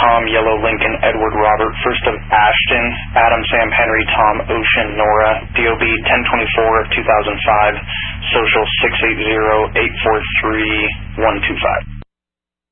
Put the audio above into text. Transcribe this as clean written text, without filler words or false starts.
Tom, Yellow, Lincoln, Edward, Robert, First of Ashton, Adam, Sam, Henry, Tom, Ocean, Nora, DOB 1024 of 2005, Social 680-843-125.